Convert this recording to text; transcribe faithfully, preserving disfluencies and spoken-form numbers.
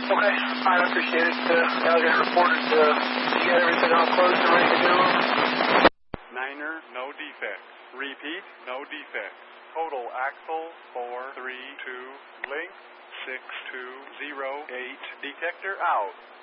Okay, alright, I appreciate it. Uh, I'll get it reported. Uh, you got everything all closed and ready to go? Niner, no defects. Repeat, no defects. Total axle, four three two, link, six two zero eight. Detector out.